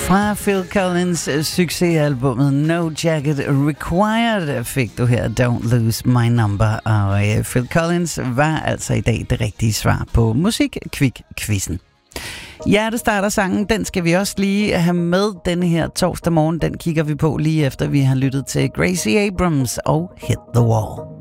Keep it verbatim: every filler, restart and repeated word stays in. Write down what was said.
Fra Phil Collins succesalbummet No Jacket Required fik du her Don't Lose My Number. Og Phil Collins var altså i dag det rigtige svar på Musik-Kvik-quizzen. Hjertestarter sangen, den skal vi også lige have med denne her torsdag morgen. Den kigger vi på lige efter vi har lyttet til Gracie Abrams og Hit the Wall.